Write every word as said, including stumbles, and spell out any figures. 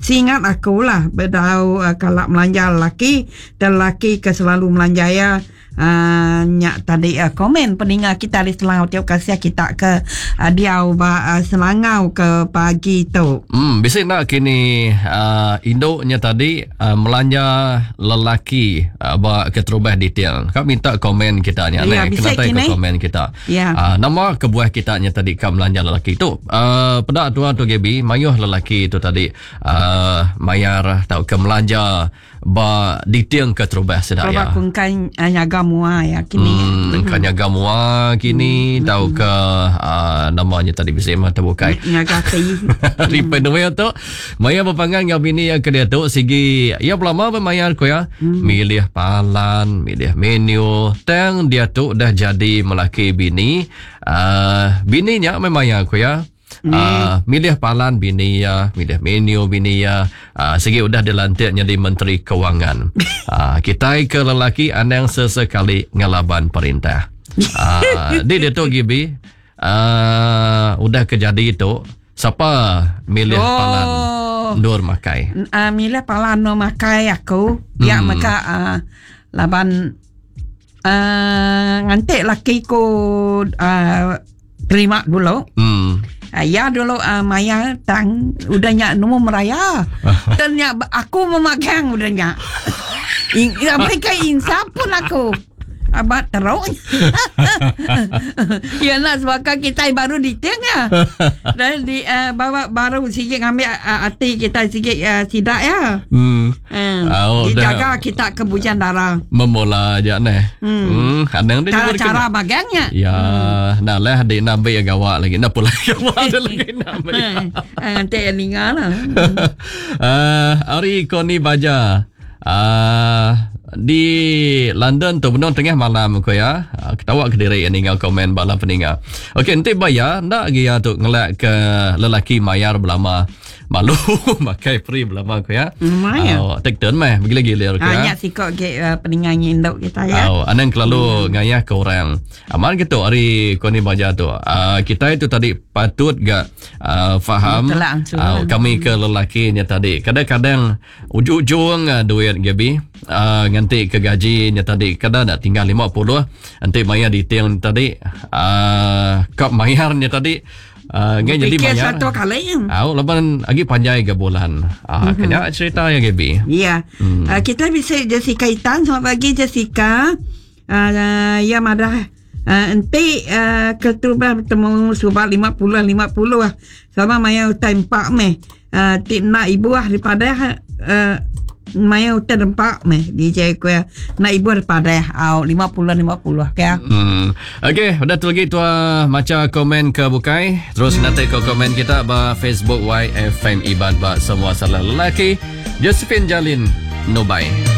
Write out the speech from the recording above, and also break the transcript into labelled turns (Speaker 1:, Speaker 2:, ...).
Speaker 1: Seingat aku lah, berdau uh, kalau melanja lelaki, dan lelaki ke selalu melanja ya. Uh, nyak tadi uh, komen peninggal kita di Selangau tiap kasih kita ke uh, dia uh, Selangau ke pagi tu.
Speaker 2: Hmm, bisa nak kini uh, induknya tadi uh, melanja lelaki uh, buat keterubah detail. Kau minta komen kita ni,
Speaker 1: ya,
Speaker 2: kena tahu ke komen kita.
Speaker 1: Ya.
Speaker 2: Uh, nama kebuah kita nya tadi kau melanja lelaki tu. Uh, pada tuan tu Gaby, mayuh lelaki tu tadi uh, mayar tahu ke melanja ba detail keterubah sedaya.
Speaker 1: Kalau aku kan nyaga mua ya kini.
Speaker 2: Hmm, kan nyaga mua kini, hmm. tahu ke uh, namanya tadi bisa mata bukai.
Speaker 1: Nyaga kai.
Speaker 2: Ripen dia tu. Maya berpangang yang bini yang kedua tu segi ya belama bermayar ko ya. Hmm. Milih palan, milih menu. Tang dia tu dah jadi melaki bini. Uh, bininya memang ko ya. Uh, milih palan bini ya, milih menu bini ya. Uh, segi udah dilantik jadi Menteri Kewangan. Uh, kita ke lelaki anang sesekali ngelaban perintah. Uh, di dia tu Gibi, uh, udah kejadi itu. Siapa milih oh. palan Nur makai?
Speaker 1: Uh, milih palan Nur makai aku. Dia hmm. maka uh, laban uh, ngantik laki ko uh, terima dulu. Hmm. Uh, ya dulu uh, Maya tang udahnya nombor meraya. Ternyata aku memegang udahnya. In, mereka insaf pun aku. Abad teruk. Ya nak sebab kita baru di tengah. Dan di uh, bawa baru sikit ambil uh, hati kita sikit uh, sidak ya. Hmm. Hmm. Oh, dijaga dah. Kita kebujan darah.
Speaker 2: Memula aja neh. Hmm. Hmm.
Speaker 1: Cara-cara bagangnya.
Speaker 2: Ya, hmm. nah lah di nabi ya gawak lagi. Nak pula gawak ada lagi nabi.
Speaker 1: Nanti ningal lah.
Speaker 2: Ah, hari koni baja. Ah, di London tu benar tengah malam ko ya. Ketawa ke diri yang tinggal komen bala peninggal. Okey, nanti bayar ndak dia tu ngelak ke lelaki mayar belama. Malu makai free belama ko ya.
Speaker 1: Lumayan.
Speaker 2: Oh, tek turn meh gila-gila ko ya.
Speaker 1: Banyak sikok ke uh, peninggal induk kita ya.
Speaker 2: Oh, anang kelalu hmm. ngayah ke orang. Aman gitu hari koni baja tu. Uh, kita itu tadi patut gak uh, faham uh, kami ke lelakinya tadi. Kadang-kadang ujung-ujung uh, duit Gaby uh, nanti ke gajinya tadi kadang nak tinggal lima puluh nanti bayar detail tadi uh, kap mayarnya tadi uh, ngai jadi bayar
Speaker 1: satu kali ya.
Speaker 2: Ah, lepas lagi panjang ke bulan. Ah, mm-hmm. Kena cerita ya Gaby.
Speaker 1: Ya. Hmm. Uh, kita bisa Jessica Itan selamat pagi Jessica. Uh, ya madah uh, nanti uh, keturunan bertemu subah lima puluh lima puluh lah. Sama maya utai empat meh. Uh, tip nak ibu lah daripada uh, maya utai empat meh D J ku ya. Nak ibu daripada au lima puluh lima puluh ya. Hmm.
Speaker 2: Okey, udah tu lagi tua macam komen ke bukai. Terus hmm. nanti ke komen kita ba Facebook Y F M Ibad ba semua salah lelaki. Josephine Jalin Nobai.